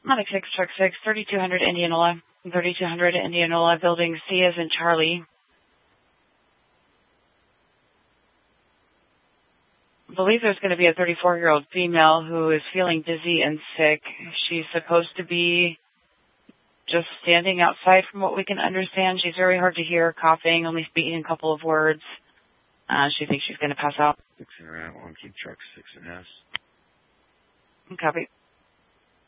Monic 6, Truck 6, 3200 Indianola. 3200 Indianola, building C as in Charlie. I believe there's going to be a 34-year-old female who is feeling dizzy and sick. She's supposed to be just standing outside from what we can understand. She's very hard to hear, coughing, only speaking a couple of words. She thinks she's going to pass out. 6 and around, 1 keep truck 6 and S. Copy.